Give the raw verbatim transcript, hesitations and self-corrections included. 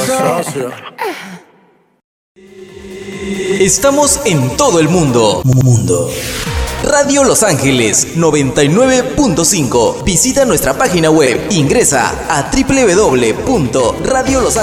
socio. Estamos en todo el mundo. Mundo. Radio Los Ángeles noventa y nueve punto cinco. Visita nuestra página web. Ingresa a doble u doble u doble u punto radio los